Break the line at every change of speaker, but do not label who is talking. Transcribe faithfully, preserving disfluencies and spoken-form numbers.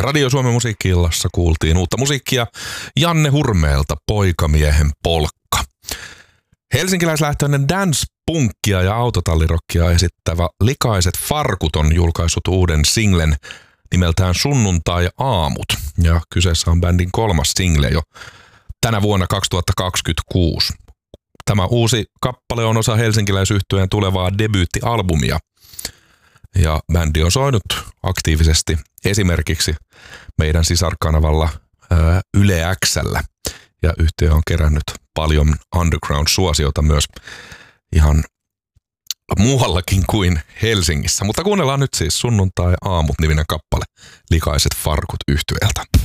Radio Suomen musiikki-illassa kuultiin uutta musiikkia Janne Hurmeelta, Poikamiehen polkka. Helsinkiläislähtöinen dance-punkkia ja autotallirokkia esittävä Likaiset farkut on julkaissut uuden singlen nimeltään Sunnuntai-aamut. Ja kyseessä on bändin kolmas single jo tänä vuonna kaksituhattakaksikymmentäkuusi. Tämä uusi kappale on osa helsinkiläisyhtyeen tulevaa debyyttialbumia. Ja bändi on soinut aktiivisesti esimerkiksi meidän sisarkanavalla ää, Yle X:llä. Ja yhtiö on kerännyt paljon underground-suosiota myös ihan muuallakin kuin Helsingissä. Mutta kuunnellaan nyt siis Sunnuntai-aamut -niminen kappale Likaiset farkut -yhtyeeltä.